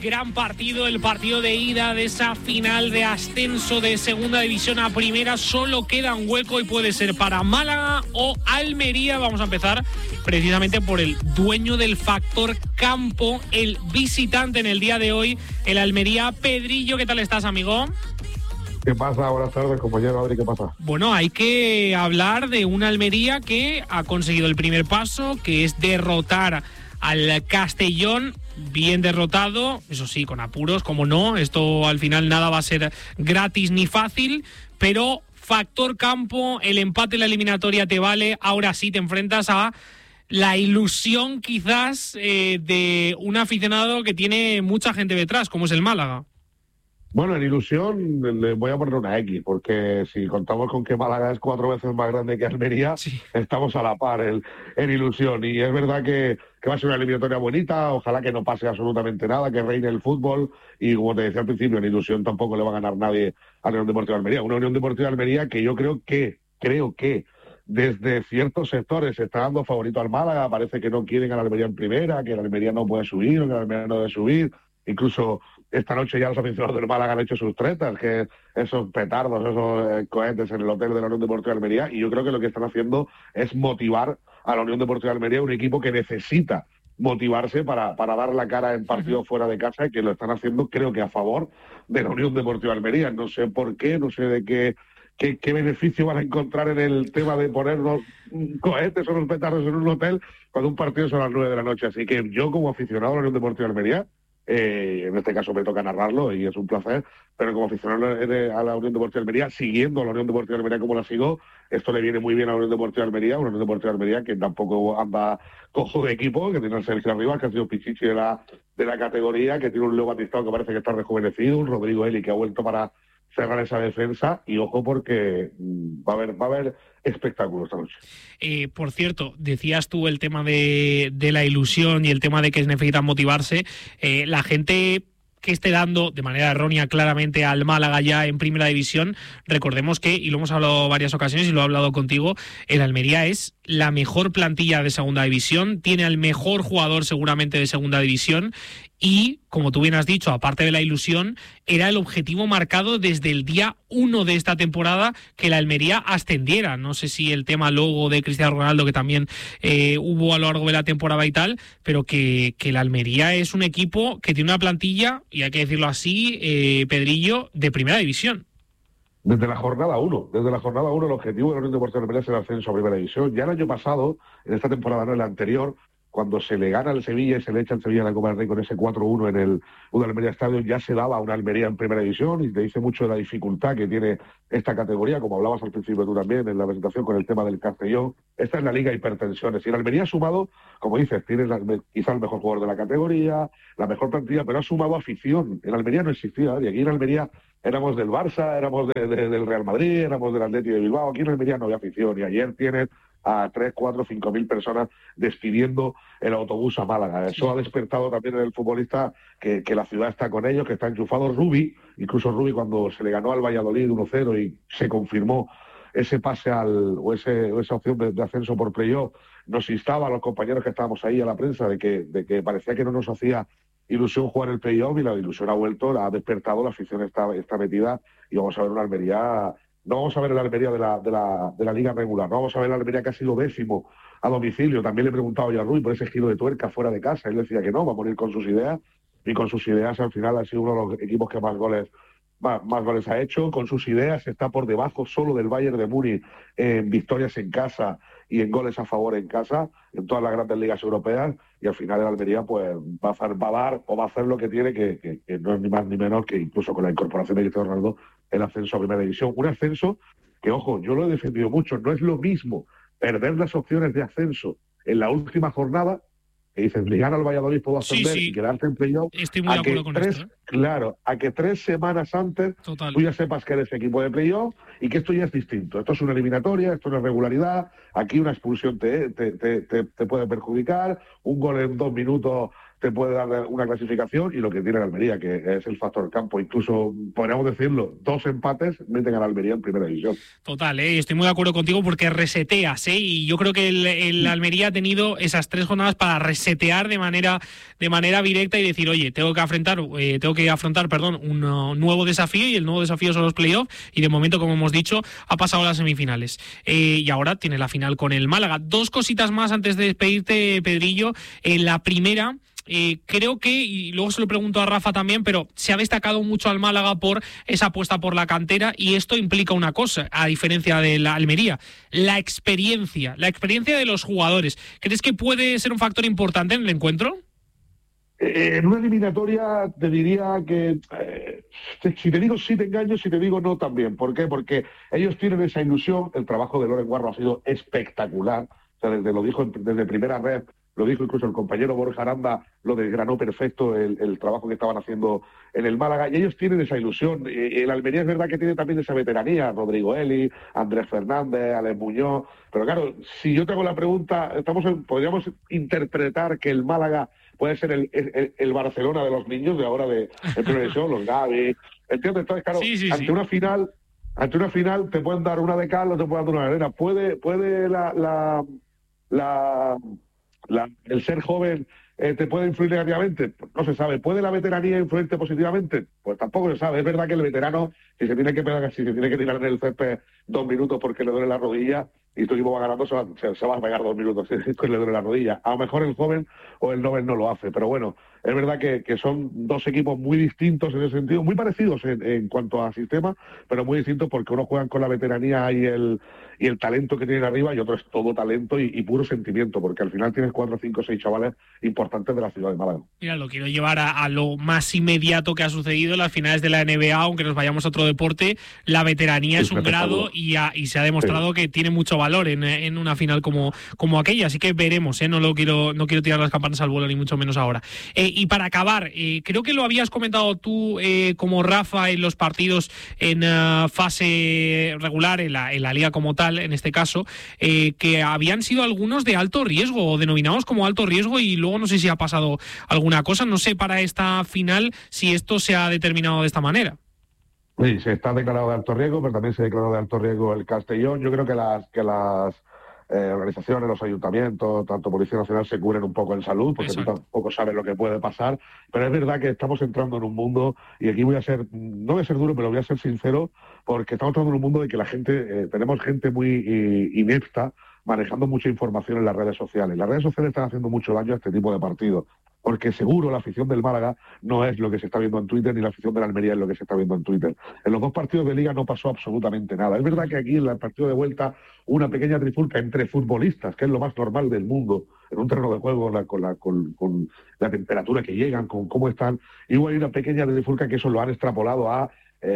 gran partido, el partido de ida de esa final de ascenso de segunda división a primera. Solo queda un hueco y puede ser para Málaga o Almería. Vamos a empezar precisamente por el dueño del factor campo, el visitante en el día de hoy, el Almería. Pedrillo, ¿qué tal estás, amigo? ¿Qué pasa? Buenas tardes, compañero. Adri, ¿qué pasa? Bueno, hay que hablar de una Almería que ha conseguido el primer paso, que es derrotar al Castellón, bien derrotado, eso sí, con apuros, como no, esto al final nada va a ser gratis ni fácil, pero factor campo, el empate en la eliminatoria te vale, ahora sí te enfrentas a la ilusión quizás de un aficionado que tiene mucha gente detrás, como es el Málaga. Bueno, en ilusión le voy a poner una X, porque si contamos con que Málaga es 4 veces más grande que Almería, sí, estamos a la par en ilusión. Y es verdad que va a ser una eliminatoria bonita, ojalá que no pase absolutamente nada, que reine el fútbol. Y como te decía al principio, en ilusión tampoco le va a ganar nadie a la Unión Deportiva de Almería. Una Unión Deportiva de Almería que yo creo que desde ciertos sectores se está dando favorito al Málaga. Parece que no quieren a la Almería en primera, que la Almería no puede subir o que la Almería no debe subir. Incluso esta noche ya los aficionados del Málaga han hecho sus tretas, que esos petardos, esos cohetes en el hotel de la Unión Deportiva de Almería, y yo creo que lo que están haciendo es motivar a la Unión Deportiva de Almería, un equipo que necesita motivarse para dar la cara en partidos fuera de casa, y que lo están haciendo, creo que a favor de la Unión Deportiva de Almería. No sé por qué, no sé de qué beneficio van a encontrar en el tema de ponernos cohetes o los petardos en un hotel cuando un partido es a las 9 de la noche. Así que yo, como aficionado a la Unión Deportiva de Almería, en este caso me toca narrarlo y es un placer, pero como aficionado a la Unión Deportiva de Almería, siguiendo a la Unión Deportiva de Almería como la sigo, esto le viene muy bien a la Unión Deportiva de Almería, una Unión Deportiva de Almería que tampoco anda cojo de equipo, que tiene a Sergio Arribas, que ha sido pichichi de la categoría, que tiene un Leo Batistao que parece que está rejuvenecido, un Rodrigo Eli que ha vuelto para cerrar esa defensa, y ojo porque va a haber espectáculo esta noche. Por cierto, decías tú el tema de la ilusión y el tema de que necesitan motivarse. La gente que esté dando de manera errónea claramente al Málaga ya en primera división, recordemos que, y lo hemos hablado varias ocasiones y lo he hablado contigo, el Almería es la mejor plantilla de segunda división, tiene al mejor jugador seguramente de segunda división y, como tú bien has dicho, aparte de la ilusión, era el objetivo marcado desde el día 1 de esta temporada que la Almería ascendiera. No sé si el tema luego de Cristiano Ronaldo, que también hubo a lo largo de la temporada y tal, pero que la Almería es un equipo que tiene una plantilla, y hay que decirlo así, Pedrillo, de primera división. Desde la jornada 1 el objetivo de la Unión Deportiva de Almería es el ascenso a primera división. Ya el año pasado, en esta temporada, no en la anterior, cuando se le gana al Sevilla y se le echa al Sevilla en la Copa del Rey con ese 4-1 en el Almería Stadium, ya se daba una Almería en primera división, y te dice mucho de la dificultad que tiene esta categoría, como hablabas al principio tú también en la presentación con el tema del Castellón. Esta es la Liga Hipertensiones, y el Almería ha sumado, como dices, tiene quizá el mejor jugador de la categoría, la mejor plantilla, pero ha sumado afición. En Almería no existía, y aquí en Almería éramos del Barça, éramos del Real Madrid, éramos del Atlético de Bilbao. Aquí en Almería no había afición, y ayer tienes a 3, 4, 5 mil personas despidiendo el autobús a Málaga. Eso ha despertado también en el futbolista que la ciudad está con ellos, que está enchufado. Incluso Rubi, cuando se le ganó al Valladolid 1-0 y se confirmó ese pase o esa opción de ascenso por playoff, nos instaba a los compañeros que estábamos ahí, a la prensa, de que parecía que no nos hacía ilusión jugar el playoff, y la ilusión ha vuelto, ha despertado, la afición está metida, y vamos a ver una Almería. No vamos a ver el Almería de la Liga regular, no vamos a ver el Almería que ha sido 10º a domicilio. También le he preguntado yo a Rui por ese giro de tuerca fuera de casa, él decía que no, va a morir con sus ideas, y con sus ideas al final ha sido uno de los equipos que más goles ha hecho. Con sus ideas está por debajo solo del Bayern de Múnich en victorias en casa y en goles a favor en casa, en todas las grandes ligas europeas, y al final el Almería pues va a hacer lo que tiene, que no es ni más ni menos que, incluso con la incorporación de Cristiano Ronaldo, el ascenso a primera división. Un ascenso que, ojo, yo lo he defendido mucho, no es lo mismo perder las opciones de ascenso en la última jornada, que dices, le gana al Valladolid, puedo ascender y quedarte en playoff. Estoy muy de acuerdo con esto. Claro, a que 3 semanas antes tú ya sepas que eres equipo de playoff y que esto ya es distinto. Esto es una eliminatoria, esto no es regularidad. Aquí una expulsión te puede perjudicar, un gol en 2 minutos te puede dar una clasificación y lo que tiene la Almería, que es el factor campo. Incluso, podríamos decirlo, 2 empates meten a la Almería en primera división. Total, estoy muy de acuerdo contigo porque reseteas, y yo creo que el Almería ha tenido esas 3 jornadas para resetear de manera directa y decir, oye, tengo que afrontar un nuevo desafío, y el nuevo desafío son los playoffs, y de momento, como hemos dicho, ha pasado a las semifinales. Y ahora tiene la final con el Málaga. 2 cositas más antes de despedirte, Pedrillo. La primera, creo que, y luego se lo pregunto a Rafa también, pero se ha destacado mucho al Málaga por esa apuesta por la cantera, y esto implica una cosa, a diferencia de la Almería: la experiencia de los jugadores. ¿Crees que puede ser un factor importante en el encuentro? En una eliminatoria te diría que si te digo sí te engaño, si te digo no también. ¿Por qué? Porque ellos tienen esa ilusión. El trabajo de Loren Guarro ha sido espectacular. O sea, lo dijo desde primera red, lo dijo incluso el compañero Borja Aranda, lo desgranó perfecto el trabajo que estaban haciendo en el Málaga, y ellos tienen esa ilusión. El Almería es verdad que tiene también esa veteranía: Rodrigo Eli, Andrés Fernández, Alex Muñoz. Pero claro, si yo te hago la pregunta, podríamos interpretar que el Málaga puede ser el Barcelona de los niños de ahora de primera división, los Gavi. ¿Entiendes? Entonces, claro, Sí. ante una final te pueden dar una de cal o te pueden dar una de arena. ¿Puede el ser joven te puede influir negativamente? Pues no se sabe. ¿Puede la veteranía influirte positivamente? Pues tampoco se sabe. Es verdad que el veterano, si se tiene que tirar en el césped 2 minutos porque le duele la rodilla y tu equipo va ganando, se va a pegar 2 minutos si le duele la rodilla. A lo mejor el joven o el noven no lo hace, pero bueno, es verdad que son 2 equipos muy distintos en ese sentido, muy parecidos en cuanto a sistema, pero muy distintos porque unos juegan con la veteranía y el talento que tienen arriba, y otro es todo talento y puro sentimiento, porque al final tienes 4, 5, 6 chavales importantes de la ciudad de Málaga. Mira, lo quiero llevar a lo más inmediato que ha sucedido en las finales de la NBA, aunque nos vayamos a otro deporte. La veteranía es un grado y se ha demostrado que tiene mucho valor en una final como aquella, así que veremos, no quiero tirar las campanas al vuelo, ni mucho menos ahora. Y para acabar, creo que lo habías comentado tú, como Rafa, en los partidos en fase regular, en la liga como tal, en este caso, que habían sido algunos de alto riesgo, o denominados como alto riesgo, y luego no sé si ha pasado alguna cosa. No sé para esta final si esto se ha determinado de esta manera. Sí, se está declarado de alto riesgo, pero también se ha declarado de alto riesgo el Castellón. Yo creo que las organizaciones, los ayuntamientos, tanto Policía Nacional, se cubren un poco en salud, porque tú tampoco sabes lo que puede pasar. Pero es verdad que estamos entrando en un mundo, y aquí no voy a ser duro, pero voy a ser sincero, porque estamos entrando en un mundo de que la gente, tenemos gente muy inepta, manejando mucha información en las redes sociales. Las redes sociales están haciendo mucho daño a este tipo de partidos, porque seguro la afición del Málaga no es lo que se está viendo en Twitter, ni la afición de la Almería es lo que se está viendo en Twitter. En los 2 partidos de Liga no pasó absolutamente nada. Es verdad que aquí en el partido de vuelta una pequeña trifulca entre futbolistas, que es lo más normal del mundo, en un terreno de juego, con la temperatura que llegan, con cómo están, y hubo ahí una pequeña trifulca que eso lo han extrapolado a...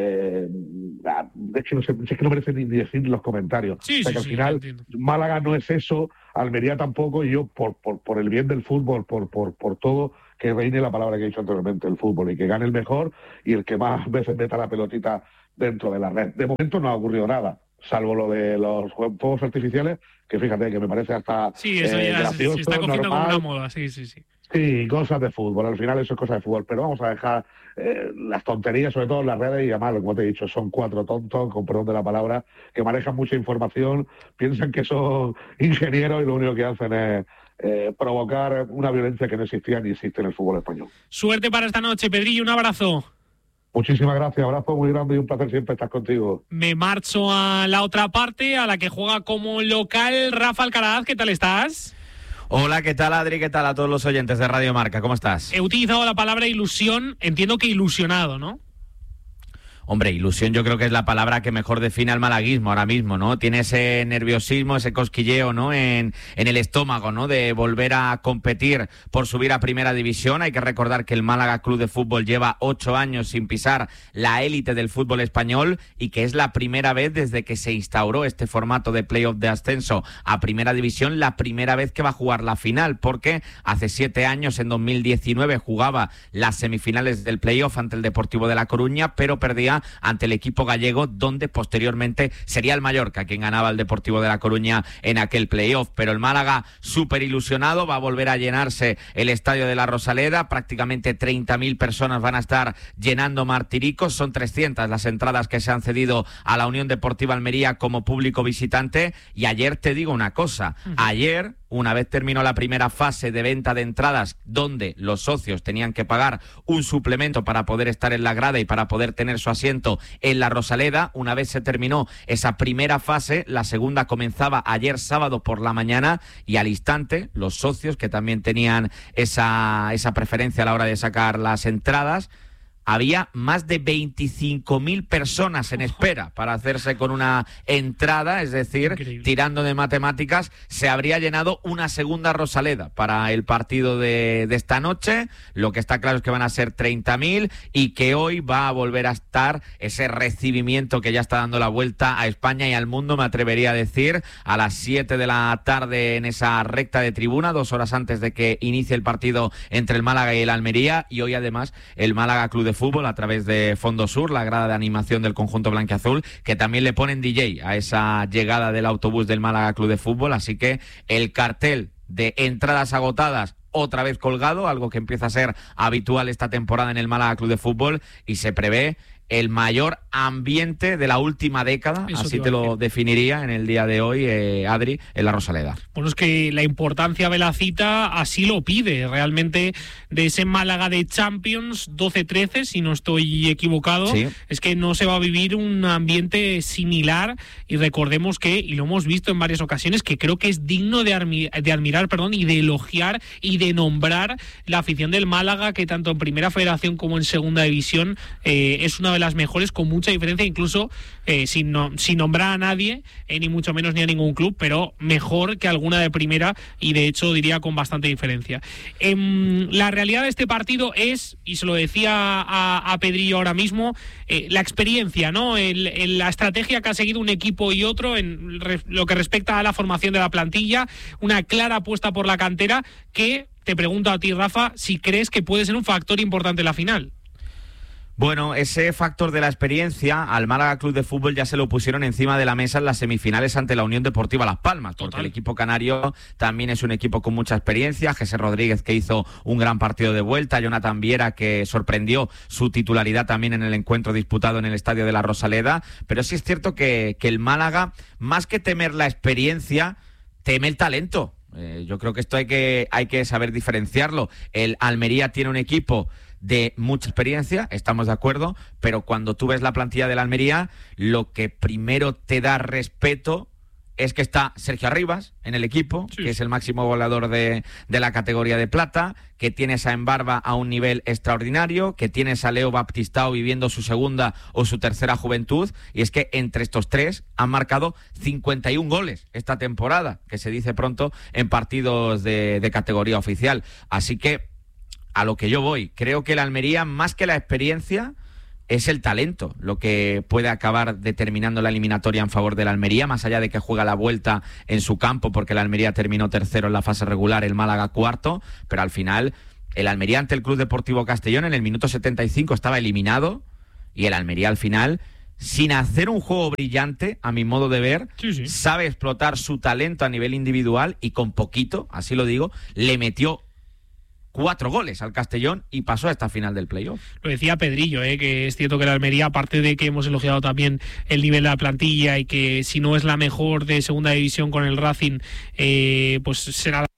es que no merece ni decir los comentarios. Sí, o sea, que al final Málaga no es eso, Almería tampoco, y yo por el bien del fútbol, por todo, que reine la palabra que he dicho anteriormente, el fútbol, y que gane el mejor y el que más veces meta la pelotita dentro de la red. De momento no ha ocurrido nada, salvo lo de los fuegos artificiales, que fíjate que me parece hasta eso ya gracioso, se está cogiendo normal. como una moda, sí. Sí, cosas de fútbol, al final eso es cosa de fútbol, pero vamos a dejar las tonterías, sobre todo en las redes, y además, como te he dicho, son 4 tontos, con perdón de la palabra, que manejan mucha información, piensan que son ingenieros y lo único que hacen es provocar una violencia que no existía ni existe en el fútbol español. Suerte para esta noche, Pedrillo, un abrazo. Muchísimas gracias, abrazo muy grande y un placer siempre estar contigo. Me marcho a la otra parte, a la que juega como local Rafa Alcaraz. ¿Qué tal estás? Hola, ¿qué tal, Adri? ¿Qué tal a todos los oyentes de Radio Marca? ¿Cómo estás? He utilizado la palabra ilusión, entiendo que ilusionado, ¿no? Hombre, ilusión yo creo que es la palabra que mejor define al malaguismo ahora mismo, ¿no? Tiene ese nerviosismo, ese cosquilleo, ¿no? En el estómago, ¿no? De volver a competir por subir a Primera División. Hay que recordar que el Málaga Club de Fútbol lleva 8 años sin pisar la élite del fútbol español, y que es la primera vez desde que se instauró este formato de playoff de ascenso a Primera División, la primera vez que va a jugar la final, porque hace 7 años, en 2019, jugaba las semifinales del playoff ante el Deportivo de La Coruña, pero perdía mañana ante el equipo gallego, donde posteriormente sería el Mallorca quien ganaba el Deportivo de La Coruña en aquel playoff. Pero el Málaga súper ilusionado, va a volver a llenarse el estadio de la Rosaleda, prácticamente 30.000 personas van a estar llenando Martiricos, son 300 las entradas que se han cedido a la Unión Deportiva Almería como público visitante. Y ayer te digo una cosa, ayer, una vez terminó la primera fase de venta de entradas, donde los socios tenían que pagar un suplemento para poder estar en la grada y para poder tener su asiento en la Rosaleda, una vez se terminó esa primera fase, la segunda comenzaba ayer sábado por la mañana, y al instante los socios, que también tenían esa preferencia a la hora de sacar las entradas, había más de 25.000 personas en espera para hacerse con una entrada, es decir, increíble. Tirando de matemáticas, se habría llenado una segunda Rosaleda para el partido de esta noche. Lo que está claro es que van a ser 30.000 y que hoy va a volver a estar ese recibimiento que ya está dando la vuelta a España y al mundo, me atrevería a decir, a las 7 de la tarde en esa recta de tribuna, 2 horas antes de que inicie el partido entre el Málaga y el Almería. Y hoy además el Málaga Club de Fútbol, a través de Fondo Sur, la grada de animación del conjunto blanquiazul, que también le ponen DJ a esa llegada del autobús del Málaga Club de Fútbol. Así que el cartel de entradas agotadas otra vez colgado, algo que empieza a ser habitual esta temporada en el Málaga Club de Fútbol, y se prevé el mayor ambiente de la última década, eso así te lo definiría en el día de hoy, Adri, en la Rosaleda. Bueno, es que la importancia de la cita así lo pide, realmente, de ese Málaga de Champions 12-13, si no estoy equivocado, sí. Es que no se va a vivir un ambiente similar, y recordemos que, y lo hemos visto en varias ocasiones, que creo que es digno de admirar, y de elogiar y de nombrar la afición del Málaga, que tanto en Primera Federación como en Segunda División es una de las mejores, con mucha diferencia, incluso sin nombrar a nadie, ni mucho menos ni a ningún club, pero mejor que alguna de primera, y de hecho diría con bastante diferencia. La realidad de este partido es, y se lo decía a Pedrillo ahora mismo, la experiencia, ¿no? La estrategia que ha seguido un equipo y otro en lo que respecta a la formación de la plantilla, una clara apuesta por la cantera, que te pregunto a ti, Rafa, si crees que puede ser un factor importante en la final. Bueno, ese factor de la experiencia al Málaga Club de Fútbol ya se lo pusieron encima de la mesa en las semifinales ante la Unión Deportiva Las Palmas, porque Total. El equipo canario también es un equipo con mucha experiencia. Jesús Rodríguez, que hizo un gran partido de vuelta, Jonathan Viera, que sorprendió su titularidad también en el encuentro disputado en el estadio de la Rosaleda. Pero sí es cierto que el Málaga, más que temer la experiencia, teme el talento. Yo creo que esto hay que saber diferenciarlo. El Almería tiene un equipo de mucha experiencia, estamos de acuerdo, pero cuando tú ves la plantilla de la Almería, lo que primero te da respeto es que está Sergio Arribas en el equipo, sí, que es el máximo goleador de la categoría de plata, que tienes a Embarba a un nivel extraordinario, que tienes a Leo Baptistao viviendo su segunda o su tercera juventud, y es que entre estos tres han marcado 51 goles esta temporada, que se dice pronto, en partidos de categoría oficial. Así que, a lo que yo voy, creo que la Almería, más que la experiencia, es el talento lo que puede acabar determinando la eliminatoria en favor de la Almería, más allá de que juega la vuelta en su campo, porque la Almería terminó tercero en la fase regular, el Málaga cuarto, pero al final el Almería ante el Club Deportivo Castellón en el minuto 75 estaba eliminado, y el Almería al final, sin hacer un juego brillante, a mi modo de ver, sí, sabe explotar su talento a nivel individual, y con poquito, así lo digo, le metió 4 goles al Castellón y pasó a esta final del playoff. Lo decía Pedrillo, que es cierto que la Almería, aparte de que hemos elogiado también el nivel de la plantilla, y que si no es la mejor de Segunda División con el Racing, pues será